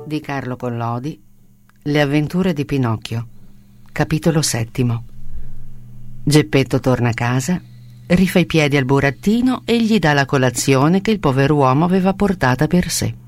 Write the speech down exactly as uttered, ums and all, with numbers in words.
di Carlo Collodi. Le avventure di Pinocchio, capitolo settimo. Geppetto torna a casa, rifà i piedi al burattino e gli dà la colazione che il pover'uomo aveva portata per sé.